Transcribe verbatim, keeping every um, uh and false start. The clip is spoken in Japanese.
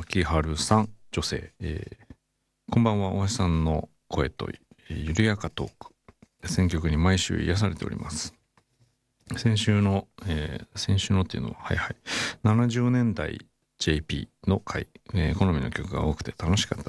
明春さん、女性、えー、こんばんは。大橋さんの声と緩やかトーク、選曲に毎週癒されております。先週の、えー、先週のっていうのははいはいななじゅうねんだい ジェーピー の回、えー、好みの曲が多くて楽しかった